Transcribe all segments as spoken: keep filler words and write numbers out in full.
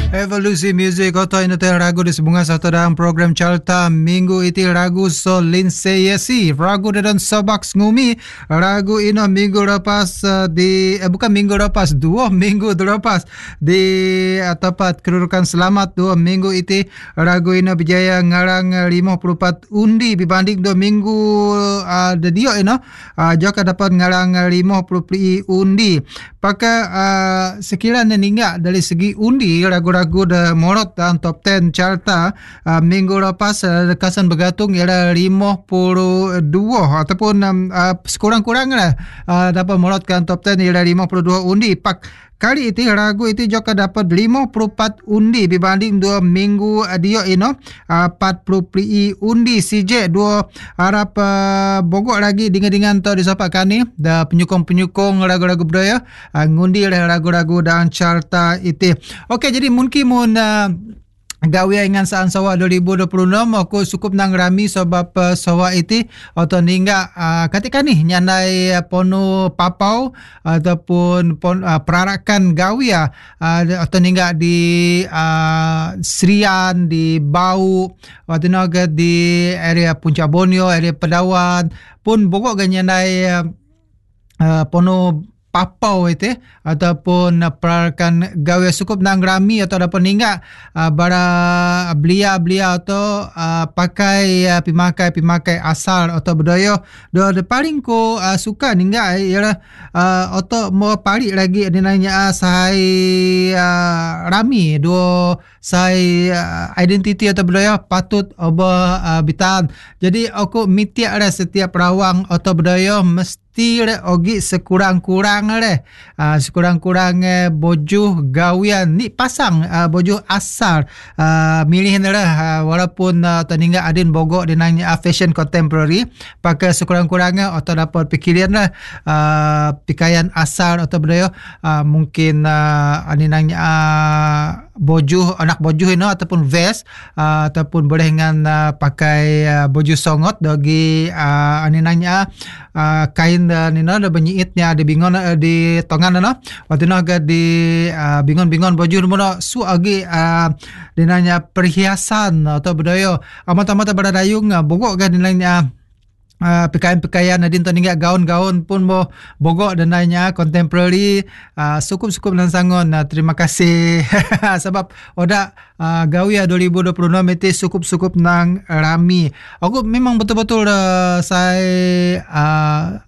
Evolusi Music Oto ini teh ragu di sebunga satu dalam program Carta minggu itu ragu so Lindsay Yesi ragu dan Sobaks Ngumi ragu ini minggu lepas uh, di eh, bukan minggu lepas dua minggu lepas di uh, tempat kedudukan selamat dua minggu itu ragu ini berjaya ngarang lima puluh empat undi berbanding dua minggu uh, dia ini uh, juga dapat ngarang lima puluh undi pakai uh, sekiranya ninggak dari segi undi ragu-ragu dah morot dalam top sepuluh Carta uh, minggu lepas uh, dekasan bergantung ialah lima puluh dua ataupun um, uh, sekurang-kurangnya uh, dapat morotkan top sepuluh ialah lima puluh dua undi pak. Kali itu ragu itu juga dapat lima puluh empat undi berbanding dua minggu dia ini empat puluh undi C J dua harap uh, bogok lagi dengan-dengan tau disapakan ni dah penyukong-penyukong lagu-lagu budaya uh, ngundi lagu-lagu dan Carta itu. Okey, jadi mungkin mun uh, gawe ingan saan sawa dua ribu dua puluh enam aku cukup nang rami sebab uh, sawa itu atau ningga uh, ketika ni nyandai uh, pono papau ataupun pon, uh, perarakan gawe uh, atau ningga di uh, Serian di Bau atau naga di area Puncak Borneo area Pedawan pun bogok nyandai uh, uh, pono papau itu ataupun uh, perarakan gawe cukup nang rami atau dapat ningga uh, bara belia-belia atau uh, pakai uh, pimakai-pimakai asal atau budaya do de paling ko uh, suka ningga ialah uh, atau mau pari lagi dinanya uh, sai uh, rami do sai uh, identiti atau budaya patut oba uh, bitan. Jadi aku mitiak lah setiap rawang atau budaya mesti ogi sekurang-kurang leh uh, sekurang-kurang eh, bojuh gawian ni pasang uh, bojuh asal uh, milih lah uh, walaupun uh, teningga adin bogok dinanya uh, fashion contemporary pakai sekurang-kurangnya atau dapat pikiran lah uh, pikaian asal atau budaya uh, mungkin uh, dinanya uh, bojuh anak bojuh ini ataupun vest uh, ataupun boleh dengan uh, pakai uh, bojuh songot bagi uh, dinanya uh, kain dan ini ada benyiitnya di bingon uh, di tongan na waktu naga di uh, bingon-bingon baju mana su agi uh, dinanya perhiasan atau budaya amat-amat berdayung uh, bogok kan dinanya Uh, pakaian-pakaian adin tu ningga gaun-gaun pun bo bogok dan lainnya contemporary uh, sukup-sukup dan sangon uh, terima kasih sebab oda uh, gawi dua ribu dua puluh enam itu sukup-sukup nang rami aku memang betul-betul uh, saya uh,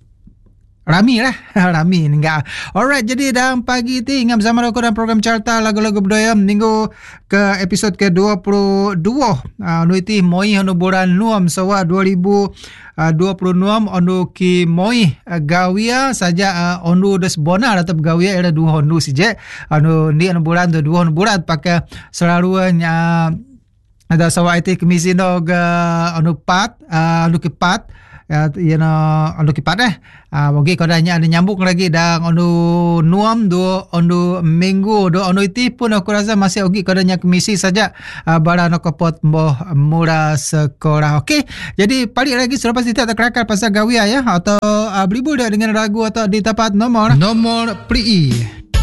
rami lah rami enggak. Alright, jadi dalam pagi ini ingat bersama aku dalam program Carta lagu-lagu budaya minggu ke episod ke dua puluh dua uh, nuiti moi hanu bulan nuam sawa dua ribu dua puluh enam ondu ki moi uh, gawia saja uh, ondu des bona atau gawia ada dua ondu sije anu ni anu bulan tu dua ondu bulan pakai selalunya uh, ada sawa itu kemisi nog uh, anu pat uh, anu ki pat uh, you know anu ki pat eh Ah, uh, bagi kodanya ada nyambung lagi dan onu nuam do onu minggu do onu itu pun aku rasa masih ogi kodanya kemisi saja uh, bara nak pot moh murah sekolah. Okey, jadi balik lagi selepas itu tak kerakal pasal gawia ya atau uh, beribul dia dengan ragu atau di tempat nomor nomor pri.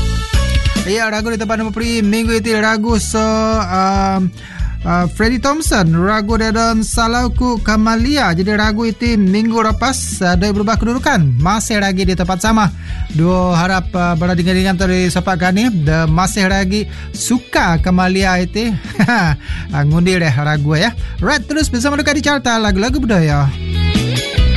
Ya, ragu di tempat nomor pri minggu itu ragu so um, Uh, Freddie Thompson ragu dan Salauku Kamalia. Jadi ragu itu minggu lepas ada uh, berubah kedudukan masih lagi di tempat sama. Dua harap uh, berada dengan dari sepak ni the masih lagi suka Kamalia itu uh, ngundi deh ragu ya. Right, terus bersama dekat di Carta lagu-lagu budaya.